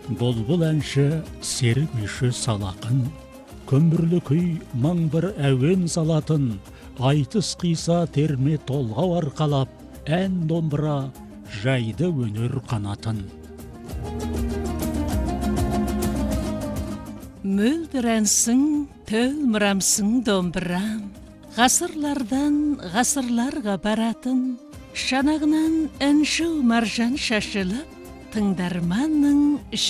Бұлбұл әнші серік үйші салақын, көмірлі күй мың бір әуен салатын, айтыс қиса терме толғау арқалап, ән домбыра жайды өнер қанатын. Мөлдір әнсің, төлмірамсың домбырам, ғасырлардан ғасырларға баратын, шанағынан әнші маржан шашылып, тыңдарманның